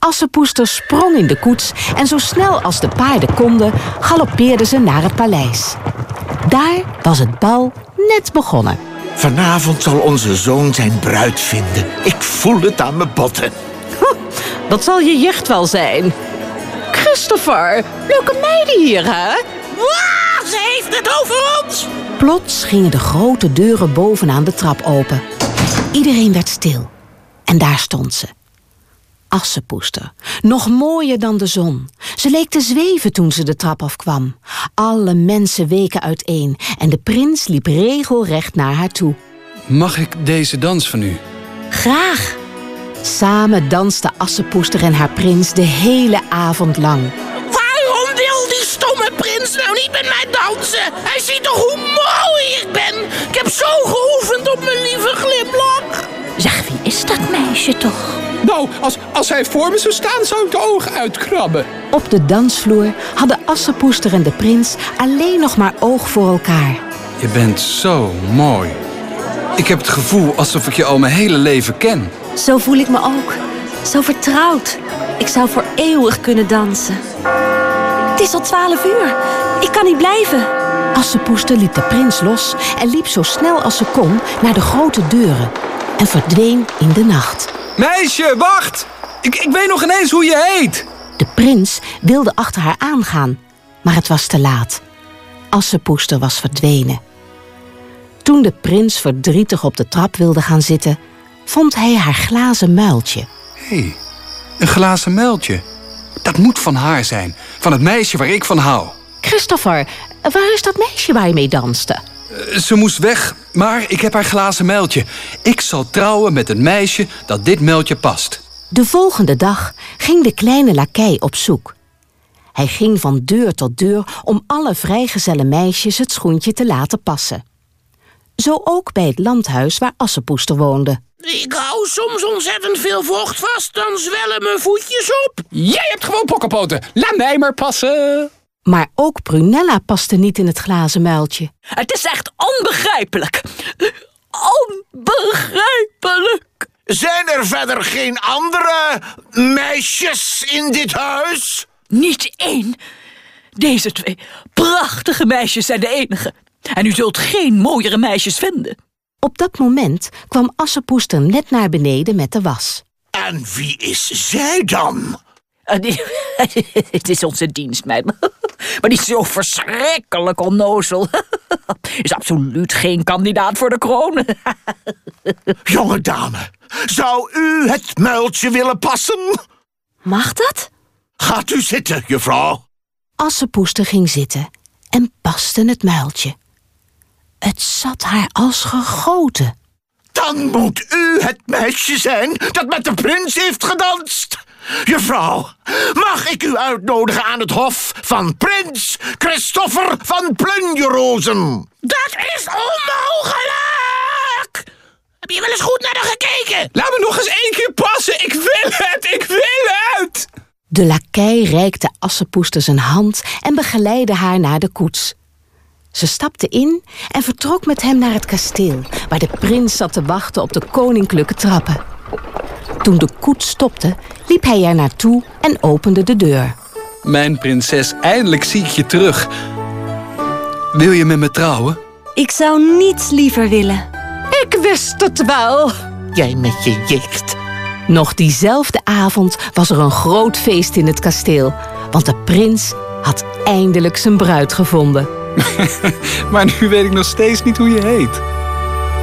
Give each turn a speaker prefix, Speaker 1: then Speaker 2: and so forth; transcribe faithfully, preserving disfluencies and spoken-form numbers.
Speaker 1: Assepoester sprong in de koets en zo snel als de paarden konden, galoppeerden ze naar het paleis. Daar was het bal net begonnen.
Speaker 2: Vanavond zal onze zoon zijn bruid vinden. Ik voel het aan mijn botten.
Speaker 1: Dat zal je jicht wel zijn. Christopher, leuke meiden hier, hè?
Speaker 3: Wow, ze heeft het over ons!
Speaker 1: Plots gingen de grote deuren bovenaan de trap open. Iedereen werd stil. En daar stond ze. Assepoester, nog mooier dan de zon. Ze leek te zweven toen ze de trap afkwam. Alle mensen weken uiteen en de prins liep regelrecht naar haar toe.
Speaker 4: Mag ik deze dans van u?
Speaker 1: Graag. Samen dansten Assepoester en haar prins de hele avond lang.
Speaker 3: Waarom wil die stomme prins nou niet met mij dansen? Hij ziet toch hoe mooi ik ben? Ik heb zo geoefend op mijn lieve glimlach.
Speaker 5: Zeg, wie is dat meisje toch?
Speaker 6: Nou, als, als hij voor me zou staan, zou ik de ogen uitkrabben.
Speaker 1: Op de dansvloer hadden Assepoester en de prins alleen nog maar oog voor elkaar.
Speaker 4: Je bent zo mooi. Ik heb het gevoel alsof ik je al mijn hele leven ken.
Speaker 5: Zo voel ik me ook. Zo vertrouwd. Ik zou voor eeuwig kunnen dansen. Het is al twaalf uur. Ik kan niet blijven.
Speaker 1: Assepoester liet de prins los en liep zo snel als ze kon naar de grote deuren en verdween in de nacht.
Speaker 4: Meisje, wacht! Ik, ik weet nog ineens hoe je heet.
Speaker 1: De prins wilde achter haar aangaan, maar het was te laat. Assepoester was verdwenen. Toen de prins verdrietig op de trap wilde gaan zitten, vond hij haar glazen muiltje.
Speaker 4: Hé, hey, een glazen muiltje. Dat moet van haar zijn, van het meisje waar ik van hou.
Speaker 1: Christopher, waar is dat meisje waar je mee danste?
Speaker 4: Uh, ze moest weg, maar ik heb haar glazen muiltje. Ik zal trouwen met een meisje dat dit muiltje past.
Speaker 1: De volgende dag ging de kleine lakei op zoek. Hij ging van deur tot deur om alle vrijgezelle meisjes het schoentje te laten passen. Zo ook bij het landhuis waar Assepoester woonde.
Speaker 3: Ik hou soms ontzettend veel vocht vast, dan zwellen mijn voetjes op.
Speaker 6: Jij hebt gewoon pokkenpoten. Laat mij maar passen.
Speaker 1: Maar ook Prunella paste niet in het glazen muiltje.
Speaker 7: Het is echt onbegrijpelijk. Onbegrijpelijk.
Speaker 2: Zijn er verder geen andere meisjes in dit huis?
Speaker 7: Niet één. Deze twee prachtige meisjes zijn de enige. En u zult geen mooiere meisjes vinden.
Speaker 1: Op dat moment kwam Assepoester net naar beneden met de was.
Speaker 2: En wie is zij dan?
Speaker 7: Het is onze dienstmeid. Maar die is zo verschrikkelijk onnozel. Is absoluut geen kandidaat voor de kroon.
Speaker 2: Jonge dame, zou u het muiltje willen passen?
Speaker 5: Mag dat?
Speaker 2: Gaat u zitten, juffrouw.
Speaker 1: Assepoester ging zitten en paste het muiltje. Het zat haar als gegoten.
Speaker 2: Dan moet u het meisje zijn dat met de prins heeft gedanst. Juffrouw, mag ik u uitnodigen aan het hof van prins Christopher van Plunjerozen?
Speaker 3: Dat is onmogelijk! Heb je wel eens goed naar haar gekeken?
Speaker 6: Laat me nog eens één keer passen. Ik wil het, ik wil het!
Speaker 1: De lakei reikte Assepoester zijn hand en begeleidde haar naar de koets. Ze stapte in en vertrok met hem naar het kasteel, waar de prins zat te wachten op de koninklijke trappen. Toen de koets stopte, liep hij er naartoe en opende de deur.
Speaker 4: Mijn prinses, eindelijk zie ik je terug. Wil je met me trouwen?
Speaker 5: Ik zou niets liever willen.
Speaker 1: Ik wist het wel.
Speaker 2: Jij met je jicht.
Speaker 1: Nog diezelfde avond was er een groot feest in het kasteel, want de prins had eindelijk zijn bruid gevonden.
Speaker 4: Maar nu weet ik nog steeds niet hoe je heet.